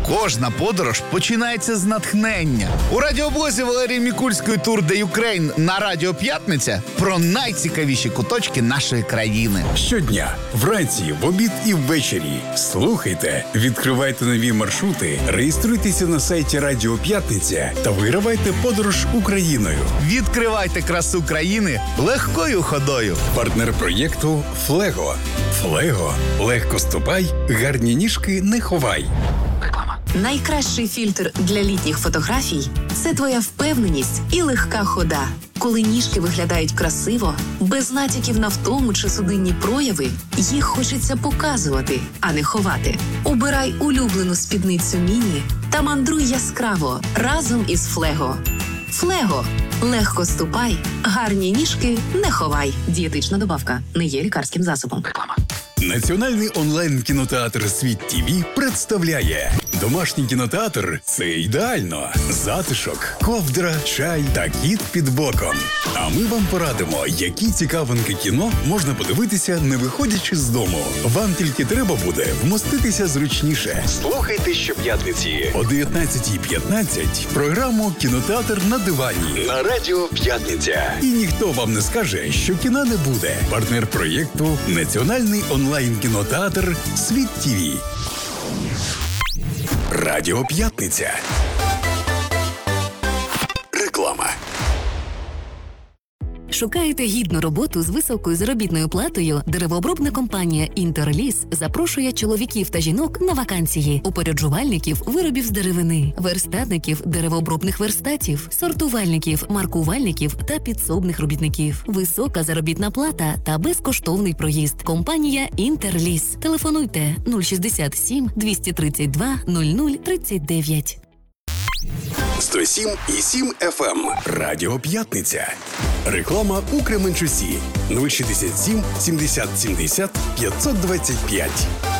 Кожна подорож починається з натхнення. У радіоблозі Валерії Мікульської «Тур де Юкрейн» на Радіо П'ятниця про найцікавіші куточки нашої країни. Щодня, вранці, в обід і ввечері. Слухайте, відкривайте нові маршрути, реєструйтеся на сайті Радіо П'ятниця та вигравайте подорож Україною. Відкривайте красу країни легкою ходою. Партнер проєкту «Флего». «Флего» – легко ступай, гарні ніжки не ховай. Найкращий фільтр для літніх фотографій – це твоя впевненість і легка хода. Коли ніжки виглядають красиво, без натяків на втому чи судинні прояви, їх хочеться показувати, а не ховати. Обирай улюблену спідницю міні та мандруй яскраво разом із «Флего». «Флего» – легко ступай, гарні ніжки не ховай. Дієтична добавка не є лікарським засобом. Національний онлайн-кінотеатр «Світ ТВ» представляє домашній кінотеатр – це ідеально. Затишок, ковдра, чай та кіт під боком. А ми вам порадимо, які цікавинки кіно можна подивитися, не виходячи з дому. Вам тільки треба буде вмоститися зручніше. Слухайте щоп'ятниці о 19:15 програму «Кінотеатр на дивані» на Радіо П'ятниця. І ніхто вам не скаже, що кіна не буде. Партнер проєкту – Національний онлайн-кінотеатр «Світ ТВ». Радіо П'ятниця. Реклама. Шукаєте гідну роботу з високою заробітною платою? Деревообробна компанія «Інтерліс» запрошує чоловіків та жінок на вакансії, упоряджувальників виробів з деревини, верстатників деревообробних верстатів, сортувальників, маркувальників та підсобних робітників. Висока заробітна плата та безкоштовний проїзд. Компанія «Інтерліс». Телефонуйте 067 232 0039. 107,7 FM. Радіо П'ятниця. Реклама у Кременчусі. 067 70 70 525.